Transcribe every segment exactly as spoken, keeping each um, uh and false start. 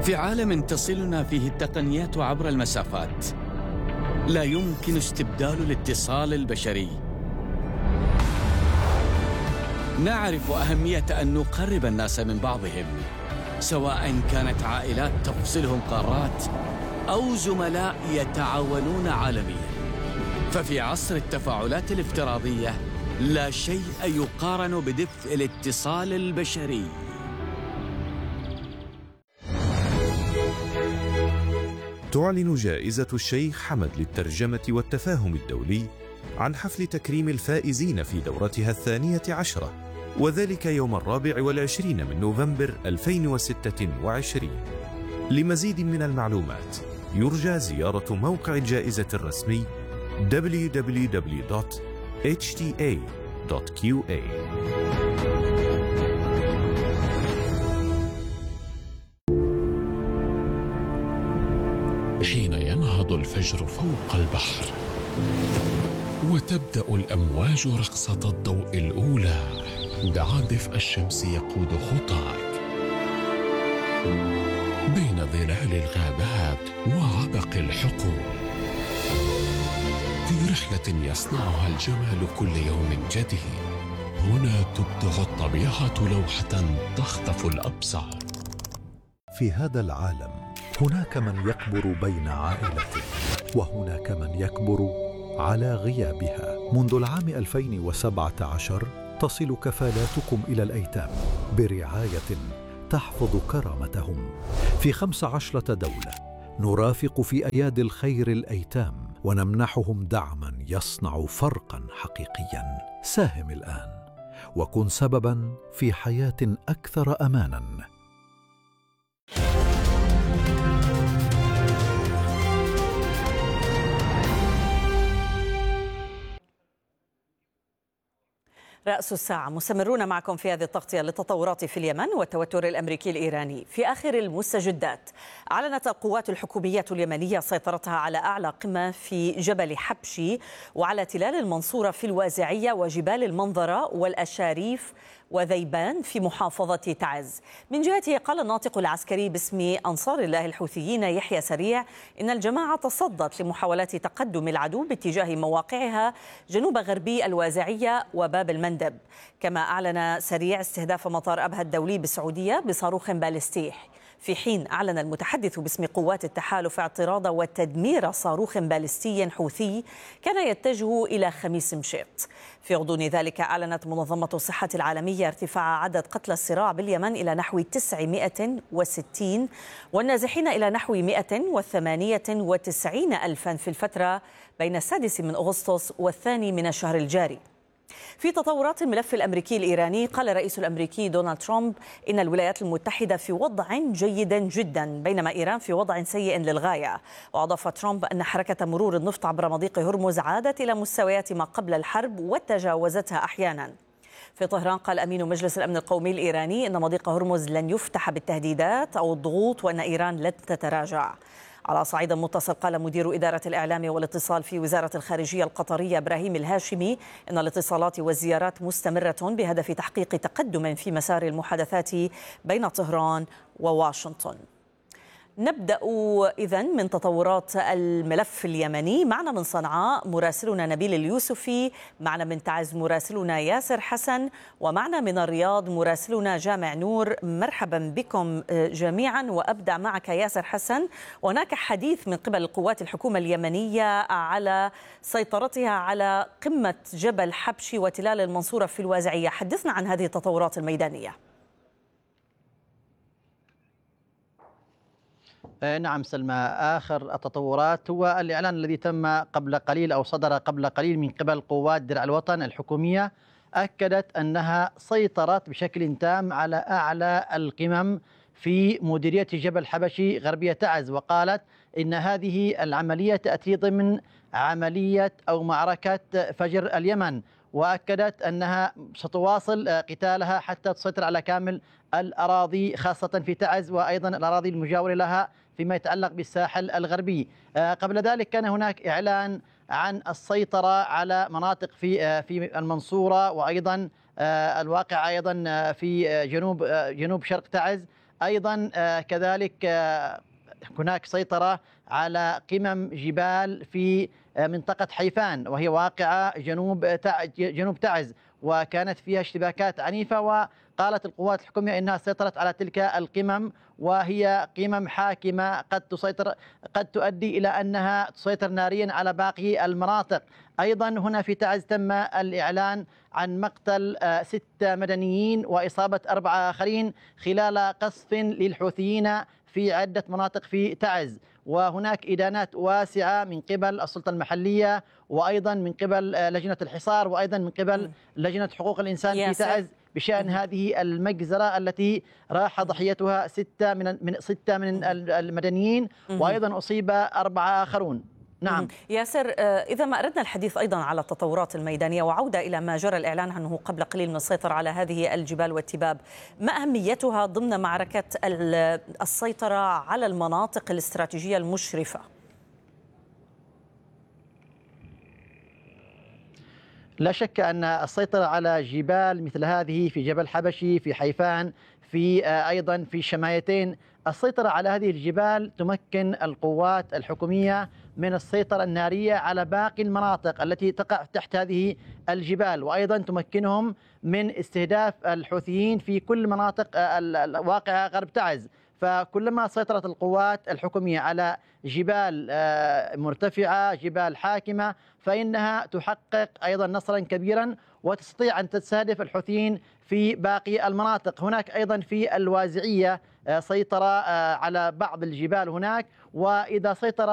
في عالم تصلنا فيه التقنيات عبر المسافات، لا يمكن استبدال الاتصال البشري. نعرف أهمية أن نقرب الناس من بعضهم، سواء كانت عائلات تفصلهم قارات أو زملاء يتعاونون عالمياً. ففي عصر التفاعلات الافتراضية لا شيء يقارن بدفء الاتصال البشري. تعلن جائزة الشيخ حمد للترجمة والتفاهم الدولي عن حفل تكريم الفائزين في دورتها الثانية عشرة، وذلك يوم الرابع والعشرين من نوفمبر ألفين وستة وعشرين. لمزيد من المعلومات يرجى زيارة موقع الجائزة الرسمي دبليو دبليو دبليو دوت إتش تي إيه دوت كيو إيه. حين ينهض الفجر فوق البحر وتبدأ الأمواج رقصة الضوء الأولى، دع دفء الشمس يقود خطاك بين ظلال الغابات وعبق الحقول، في رحلة يصنعها الجمال كل يوم جديد. هنا تبدع الطبيعة لوحة تخطف الأبصار. في هذا العالم هناك من يكبر بين عائلته، وهناك من يكبر على غيابها. منذ العام ألفين وسبعة عشر تصل كفالاتكم إلى الأيتام برعاية تحفظ كرامتهم في خمس عشرة دولة. نرافق في أيادي الخير الأيتام ونمنحهم دعما يصنع فرقا حقيقيا. ساهم الآن وكن سببا في حياة أكثر أمانا. رأس الساعة، مستمرون معكم في هذه التغطية للتطورات في اليمن والتوتر الأمريكي الإيراني. في آخر المستجدات، أعلنت القوات الحكومية اليمنية سيطرتها على أعلى قمة في جبل حبشي وعلى تلال المنصورة في الوازعية وجبال المنظرة والأشاريف وذيبان في محافظة تعز. من جهته قال الناطق العسكري باسم أنصار الله الحوثيين يحيى سريع إن الجماعة تصدت لمحاولات تقدم العدو باتجاه مواقعها جنوب غربي الوازعية وباب المندب. كما أعلن سريع استهداف مطار أبها الدولي بالسعودية بصاروخ باليستي، في حين أعلن المتحدث باسم قوات التحالف اعتراض وتدمير صاروخ باليستي حوثي كان يتجه إلى خميس مشيط. في غضون ذلك أعلنت منظمة الصحة العالمية ارتفاع عدد قتلى الصراع باليمن إلى نحو تسعمائة وستين والنازحين إلى نحو مائة وثمانية وتسعين ألفا في الفترة بين السادس من أغسطس والثاني من الشهر الجاري. في تطورات الملف الأمريكي الإيراني، قال الرئيس الأمريكي دونالد ترامب إن الولايات المتحدة في وضع جيد جدا بينما إيران في وضع سيء للغاية. وأضاف ترامب أن حركة مرور النفط عبر مضيق هرمز عادت إلى مستويات ما قبل الحرب وتجاوزتها أحيانا. في طهران قال أمين مجلس الأمن القومي الإيراني إن مضيق هرمز لن يفتح بالتهديدات أو الضغوط وأن إيران لن تتراجع. على صعيد متصل قال مدير إدارة الإعلام والاتصال في وزارة الخارجية القطرية إبراهيم الهاشمي إن الاتصالات والزيارات مستمرة بهدف تحقيق تقدم في مسار المحادثات بين طهران وواشنطن. نبدأ إذن من تطورات الملف اليمني. معنا من صنعاء مراسلنا نبيل اليوسفي، معنا من تعز مراسلنا ياسر حسن، ومعنا من الرياض مراسلنا جامع نور. مرحبا بكم جميعا، وأبدأ معك ياسر حسن. هناك حديث من قبل القوات الحكومة اليمنية على سيطرتها على قمة جبل حبشي وتلال المنصورة في الوازعية. حدثنا عن هذه التطورات الميدانية. نعم سلمى، آخر التطورات هو الإعلان الذي تم قبل قليل أو صدر قبل قليل من قبل قوات درع الوطن الحكومية، أكدت أنها سيطرت بشكل تام على أعلى القمم في مديرية جبل حبشي غربية تعز، وقالت إن هذه العملية تأتي ضمن عملية أو معركة فجر اليمن، وأكدت أنها ستواصل قتالها حتى تسيطر على كامل الأراضي خاصة في تعز وأيضا الأراضي المجاورة لها فيما يتعلق بالساحل الغربي. قبل ذلك كان هناك إعلان عن السيطرة على مناطق في في المنصورة وأيضا الواقع أيضا في جنوب جنوب شرق تعز. أيضا كذلك هناك سيطرة على قمم جبال في منطقة حيفان، وهي واقعة جنوب جنوب تعز، وكانت فيها اشتباكات عنيفة، وقالت القوات الحكومية إنها سيطرت على تلك القمم، وهي قمم حاكمة قد تسيطر قد تؤدي إلى أنها تسيطر ناريا على باقي المناطق. أيضا هنا في تعز تم الإعلان عن مقتل ستة مدنيين وإصابة أربعة آخرين خلال قصف للحوثيين في عدة مناطق في تعز، وهناك إدانات واسعة من قبل السلطة المحلية، وأيضا من قبل لجنة الحصار، وأيضا من قبل لجنة حقوق الإنسان في تعز بشأن هذه المجزرة التي راح ضحيتها ستة من من ستة من المدنيين، وأيضا أصيب أربعة آخرون. نعم ياسر، إذا ما أردنا الحديث أيضا على التطورات الميدانية وعودة إلى ما جرى الإعلان عنه قبل قليل من السيطرة على هذه الجبال والتباب، ما أهميتها ضمن معركة السيطرة على المناطق الاستراتيجية المشرفة؟ لا شك أن السيطرة على جبال مثل هذه في جبل حبشي، في حيفان، في أيضا في الشمايتين، السيطرة على هذه الجبال تمكن القوات الحكومية من السيطرة النارية على باقي المناطق التي تقع تحت هذه الجبال، وأيضا تمكنهم من استهداف الحوثيين في كل مناطق الواقعة غرب تعز. فكلما سيطرت القوات الحكومية على جبال مرتفعة، جبال حاكمة، فإنها تحقق أيضا نصرا كبيرا وتستطيع أن تستهدف الحوثيين في باقي المناطق. هناك أيضا في الوازعية سيطرة على بعض الجبال هناك، وإذا سيطر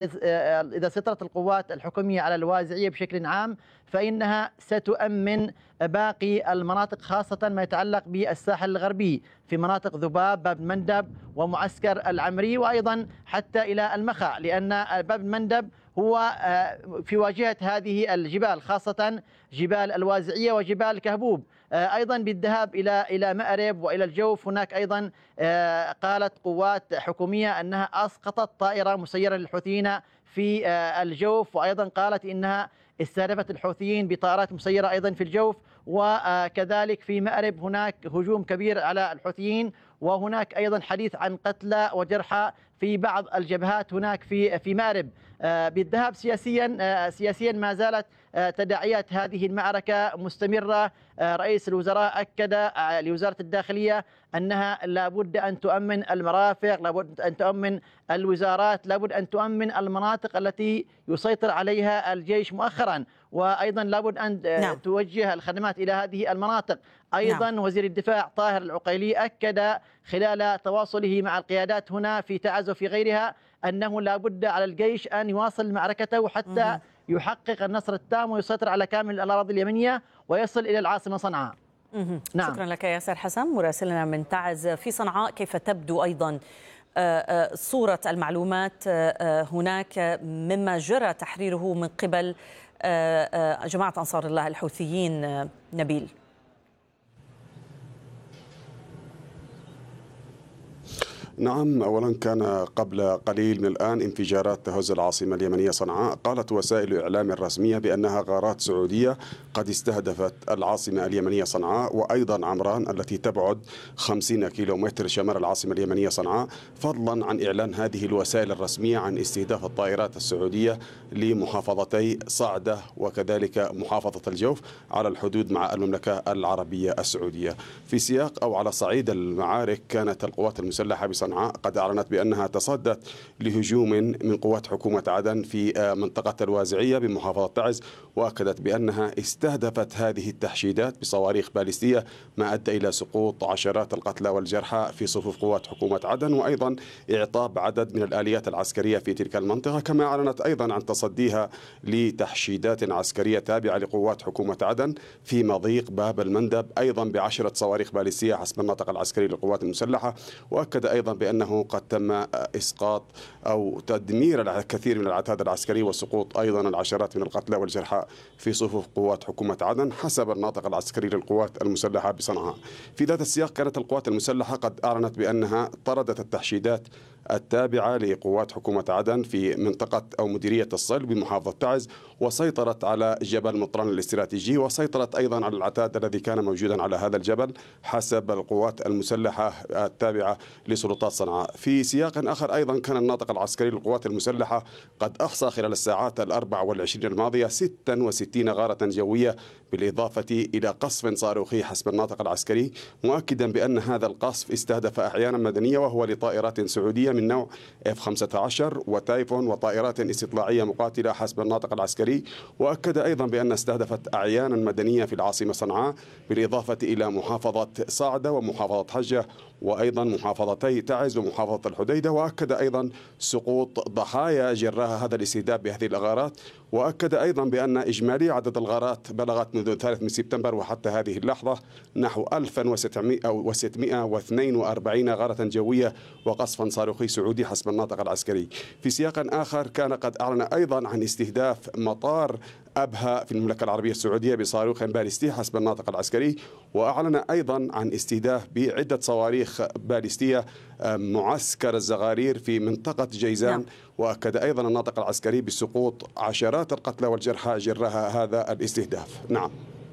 إذا سيطرت القوات الحكومية على الوازعية بشكل عام فإنها ستؤمن باقي المناطق، خاصة ما يتعلق بالساحل الغربي في مناطق ذباب، باب المندب، ومعسكر العمري، وأيضا حتى إلى المخع، لأن باب المندب هو في واجهة هذه الجبال، خاصة جبال الوازعية وجبال كهبوب. أيضا بالذهاب إلى إلى مأرب وإلى الجوف، هناك أيضا قالت قوات حكومية أنها أسقطت طائرة مسيرة للحوثيين في الجوف، وأيضا قالت إنها استهدفت الحوثيين بطائرات مسيرة أيضا في الجوف، وكذلك في مأرب هناك هجوم كبير على الحوثيين، وهناك أيضا حديث عن قتلى وجرحى في بعض الجبهات هناك في في مأرب. بالذهاب سياسيا سياسيا ما زالت تداعيات هذه المعركة مستمرة. رئيس الوزراء أكد لوزارة الداخلية أنها لابد أن تؤمن المرافق، لابد أن تؤمن الوزارات، لابد أن تؤمن المناطق التي يسيطر عليها الجيش مؤخرا، وأيضا لابد أن نعم. توجه الخدمات إلى هذه المناطق. أيضا نعم. وزير الدفاع طاهر العقيلي أكد خلال تواصله مع القيادات هنا في تعز وفي غيرها أنه لابد على الجيش أن يواصل معركته حتى مم. يحقق النصر التام ويسيطر على كامل الأراضي اليمنية ويصل إلى العاصمة صنعاء. نعم. شكرا لك ياسر حسن مراسلنا من تعز. في صنعاء كيف تبدو أيضا صورة المعلومات هناك مما جرى تحريره من قبل جماعة أنصار الله الحوثيين؟ نبيل. نعم، أولا كان قبل قليل من الآن انفجارات تهز العاصمة اليمنية صنعاء. قالت وسائل الإعلام الرسمية بأنها غارات سعودية قد استهدفت العاصمة اليمنية صنعاء، وأيضا عمران التي تبعد خمسين كيلومتر شمال العاصمة اليمنية صنعاء، فضلا عن إعلان هذه الوسائل الرسمية عن استهداف الطائرات السعودية لمحافظتي صعدة وكذلك محافظة الجوف على الحدود مع المملكة العربية السعودية. في سياق أو على صعيد المعارك، كانت القوات المسلحة بصنعاء قد أعلنت بأنها تصدت لهجوم من قوات حكومة عدن في منطقة الوازعية بمحافظة تعز، وأكدت بأنها استهدفت هذه التحشيدات بصواريخ باليستية، ما أدى إلى سقوط عشرات القتلى والجرحى في صفوف قوات حكومة عدن، وأيضا إعطاب عدد من الآليات العسكرية في تلك المنطقة. كما أعلنت أيضا عن تصديها لتحشيدات عسكرية تابعة لقوات حكومة عدن في مضيق باب المندب، أيضا بعشرة صواريخ باليستية حسب الناطق العسكري للقوات المسلحة. وأكد أيضا بأنه قد تم إسقاط أو تدمير الكثير من العتاد العسكري وسقوط أيضا العشرات من القتلى والجرحى في صفوف قوات حكومة عدن حسب الناطق العسكري للقوات المسلحة بصنعاء. في ذات السياق، كانت القوات المسلحة قد أعلنت بأنها طردت التحشيدات التابعة لقوات حكومة عدن في منطقة أو مديرية الصل بمحافظة تعز، وسيطرت على جبل مطران الاستراتيجي، وسيطرت أيضا على العتاد الذي كان موجودا على هذا الجبل حسب القوات المسلحة التابعة لسلطات صنعاء. في سياق آخر أيضا كان الناطق العسكري للقوات المسلحة قد أحصى خلال الساعات الأربع والعشرين الماضية ستة وستين غارة جوية بالإضافة إلى قصف صاروخي حسب الناطق العسكري، مؤكدا بأن هذا القصف استهدف أعيانا مدنية وهو لطائرات سعودية من نوع إف خمسة عشر وتايفون وطائرات استطلاعية مقاتلة حسب الناطق العسكري. وأكد أيضا بأن استهدفت أعيانا مدنية في العاصمة صنعاء بالإضافة إلى محافظة صعدة ومحافظة حجة وأيضا محافظتي تعز ومحافظة الحديدة. وأكد أيضا سقوط ضحايا جراها هذا الاستهداف بهذه الغارات. وأكد أيضا بأن إجمالي عدد الغارات بلغت منذ الثالث من سبتمبر وحتى هذه اللحظة نحو ألف وستمائة واثنين وأربعين غارة جوية وقصفا صاروخي سعودي حسب الناطق العسكري. في سياق آخر كان قد أعلن أيضا عن استهداف مطار أبها في المملكة العربية السعودية بصاروخ باليستي حسب الناطق العسكري. وأعلن أيضا عن استهداف بعدة صواريخ باليستية معسكر الزغارير في منطقة جيزان. نعم. وأكد أيضا الناطق العسكري بسقوط عشرات القتلى والجرحى جراها هذا الاستهداف. نعم.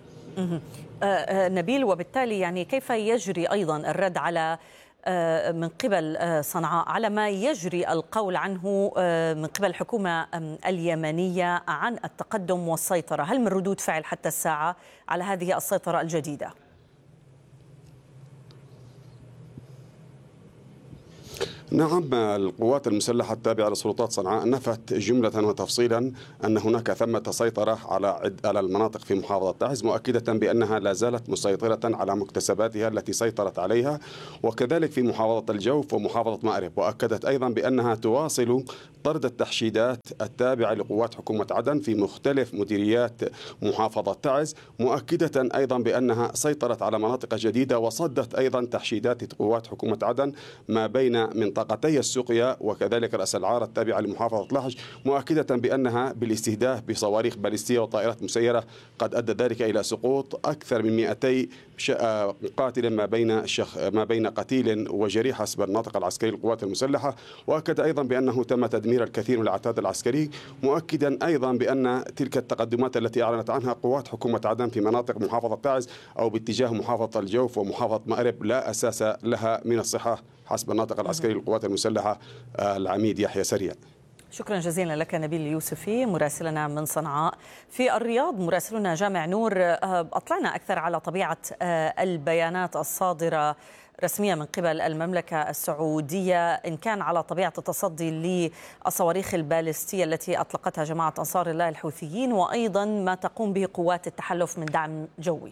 نبيل، وبالتالي يعني كيف يجري أيضا الرد على من قبل صنعاء على ما يجري القول عنه من قبل الحكومة اليمنية عن التقدم والسيطرة؟ هل من ردود فعل حتى الساعة على هذه السيطرة الجديدة؟ نعم، القوات المسلحة التابعة لسلطات صنعاء نفت جملة وتفصيلا أن هناك ثمة سيطرة على على المناطق في محافظة تعز، مؤكدة بأنها لا زالت مسيطرة على مكتسباتها التي سيطرت عليها، وكذلك في محافظة الجوف ومحافظة مأرب. وأكدت أيضا بأنها تواصل طرد التحشيدات التابعة لقوات حكومة عدن في مختلف مديريات محافظة تعز، مؤكدة أيضا بأنها سيطرت على مناطق جديدة وصدت أيضا تحشيدات قوات حكومة عدن ما بين منطقتي السقيا وكذلك رأس العار التابعة لمحافظة لحج، مؤكدة بأنها بالاستهداف بصواريخ باليستية وطائرات مسيرة قد أدى ذلك إلى سقوط أكثر من مئتي قاتل ما بين شخ ما بين قتيل وجريح حسب الناطق العسكري للقوات المسلحة. وأكد أيضا بأنه تم تدمير الكثير من العتاد العسكري، مؤكدا أيضا بأن تلك التقدمات التي أعلنت عنها قوات حكومة عدن في مناطق محافظة تعز أو باتجاه محافظة الجوف ومحافظة مأرب لا أساس لها من الصحة حسب الناطق العسكري للقوات المسلحة العميد يحيى سريع. شكرا جزيلا لك نبيل اليوسفي مراسلنا من صنعاء. في الرياض مراسلنا جامع نور، أطلعنا أكثر على طبيعة البيانات الصادرة رسميا من قبل المملكة السعودية، إن كان على طبيعة التصدي للصواريخ البالستية التي أطلقتها جماعة أنصار الله الحوثيين، وأيضا ما تقوم به قوات التحالف من دعم جوي.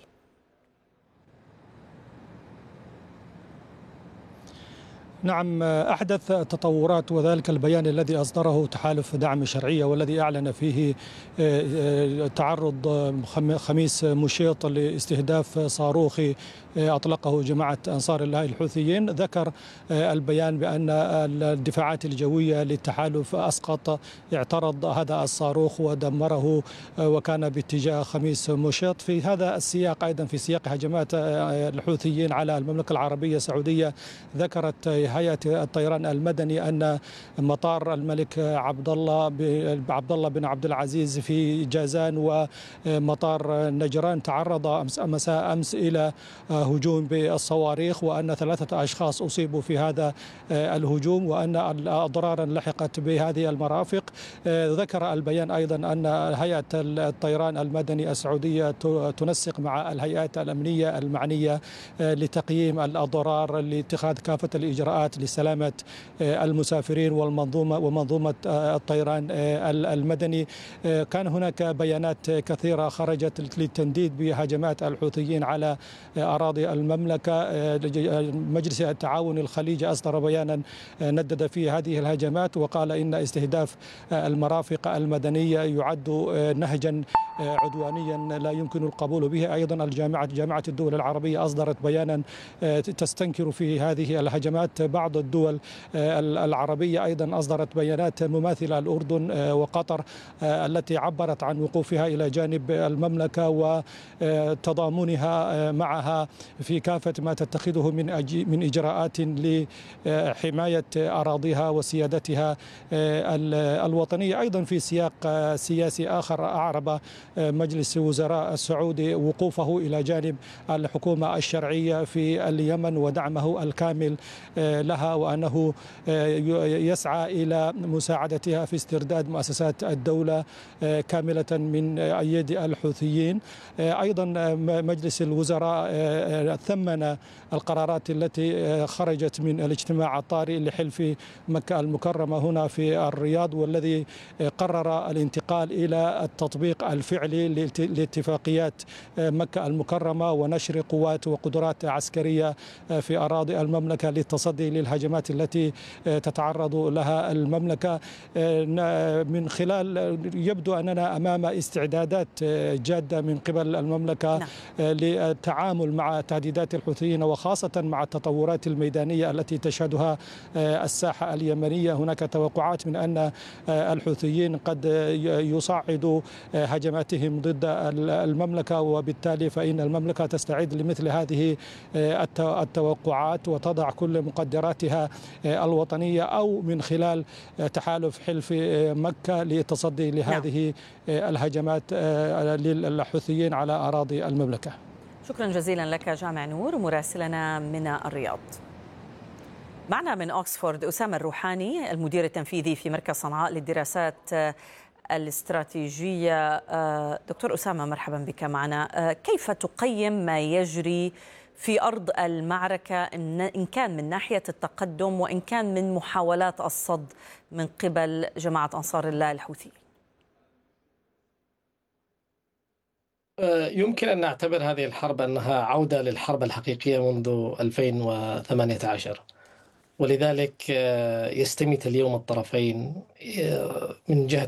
نعم، أحدث تطورات وذلك البيان الذي أصدره تحالف دعم الشرعية والذي أعلن فيه تعرض خميس مشيط لاستهداف صاروخي أطلقه جماعة أنصار الله الحوثيين. ذكر البيان بأن الدفاعات الجوية للتحالف أسقط اعترض هذا الصاروخ ودمره وكان باتجاه خميس مشيط. في هذا السياق أيضا في سياق هجمات الحوثيين على المملكة العربية السعودية، ذكرت هيئة الطيران المدني أن مطار الملك عبد الله عبد الله بن عبد العزيز في جازان ومطار نجران تعرض أمس مساء أمس إلى هجوم بالصواريخ، وأن ثلاثة أشخاص أصيبوا في هذا الهجوم وأن أضرارا لحقت بهذه المرافق. ذكر البيان أيضا أن هيئة الطيران المدني السعودية تنسق مع الهيئات الأمنية المعنية لتقييم الأضرار لاتخاذ كافة الإجراءات لسلامة المسافرين والمنظومة ومنظومة الطيران المدني. كان هناك بيانات كثيرة خرجت للتنديد بهجمات الحوثيين على أراضي المملكة. مجلس التعاون الخليجي أصدر بيانا ندد فيه هذه الهجمات وقال إن استهداف المرافق المدنية يعد نهجا عدوانيا لا يمكن القبول به. أيضا الجامعة جامعة الدول العربية أصدرت بيانا تستنكر في هذه الهجمات بعض الدول العربية أيضا أصدرت بيانات مماثلة، الأردن وقطر التي عبرت عن وقوفها إلى جانب المملكة وتضامنها معها في كافة ما تتخذه من من إجراءات لحماية أراضيها وسيادتها الوطنية. أيضا في سياق سياسي آخر، أعرب مجلس وزراء السعودي وقوفه إلى جانب الحكومة الشرعية في اليمن ودعمه الكامل لها، وأنه يسعى إلى مساعدتها في استرداد مؤسسات الدولة كاملة من أيدي الحوثيين. أيضا مجلس الوزراء ثمن القرارات التي خرجت من الاجتماع الطارئ لحلف مكة المكرمة هنا في الرياض، والذي قرر الانتقال إلى التطبيق الفعلي لاتفاقيات مكة المكرمة ونشر قوات وقدرات عسكرية في أراضي المملكة للتصدي للهجمات التي تتعرض لها المملكة. من خلال يبدو أننا أمام استعدادات جادة من قبل المملكة للتعامل مع تهديدات الحوثيين، وخاصة مع التطورات الميدانية التي تشهدها الساحة اليمنية. هناك توقعات من أن الحوثيين قد يصعدوا هجماتهم ضد المملكة، وبالتالي فإن المملكة تستعد لمثل هذه التوقعات وتضع كل مقدراتها الوطنية أو من خلال تحالف حلف مكة للتصدي لهذه الهجمات للحوثيين على أراضي المملكة. شكرا جزيلا لك جامع نور مراسلنا من الرياض. معنا من أوكسفورد أسامة الروحاني المدير التنفيذي في مركز صنعاء للدراسات الاستراتيجية. دكتور أسامة، مرحبا بك معنا. كيف تقيم ما يجري في أرض المعركة إن كان من ناحية التقدم وإن كان من محاولات الصد من قبل جماعة أنصار الله الحوثي؟ يمكن أن نعتبر هذه الحرب أنها عودة للحرب الحقيقية منذ ألفين وثمانية عشر، ولذلك يستميت اليوم الطرفين من جهة